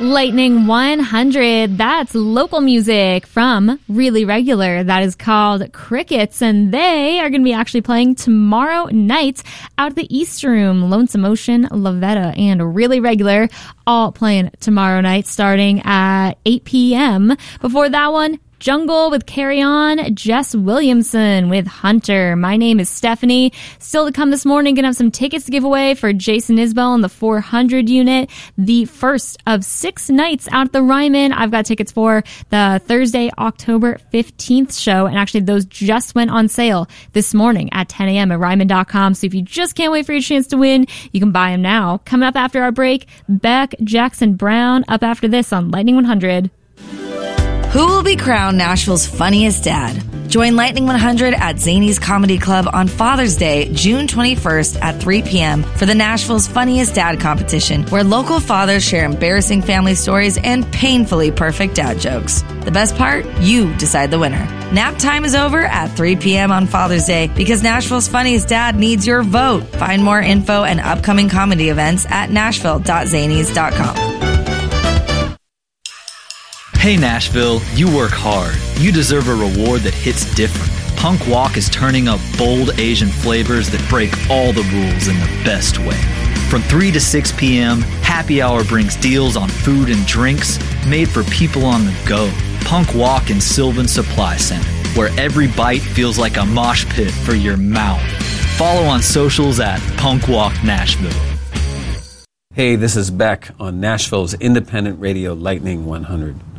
Lightning 100, that's local music from Really Regular. That is called Crickets, and they are going to be actually playing tomorrow night out at the East Room. Lonesome Ocean, Lavetta, and Really Regular all playing tomorrow night starting at 8 p.m. Before that one, Jungle with Carry On, Jess Williamson with Hunter. My name is Stephanie. Still to come this morning, gonna have some tickets to give away for Jason Isbell and the 400 unit. The first of 6 nights out at the Ryman. I've got tickets for the Thursday, October 15th show, and actually those just went on sale this morning at 10 a.m. at Ryman.com. So if you just can't wait for your chance to win, you can buy them now. Coming up after our break, Beck Jackson Brown up after this on Lightning 100. Who will be crowned Nashville's funniest dad? Join Lightning 100 at Zany's Comedy Club on Father's Day, June 21st at 3 p.m. for the Nashville's Funniest Dad competition, where local fathers share embarrassing family stories and painfully perfect dad jokes. The best part? You decide the winner. Nap time is over at 3 p.m. on Father's Day because Nashville's Funniest Dad needs your vote. Find more info and upcoming comedy events at nashville.zanys.com. Hey Nashville, you work hard. You deserve a reward that hits different. Punk Walk is turning up bold Asian flavors that break all the rules in the best way. From 3 to 6 p.m., happy hour brings deals on food and drinks made for people on the go. Punk Walk in Sylvan Supply Center, where every bite feels like a mosh pit for your mouth. Follow on socials at Punk Walk Nashville. Hey, this is Beck on Nashville's independent radio Lightning 100.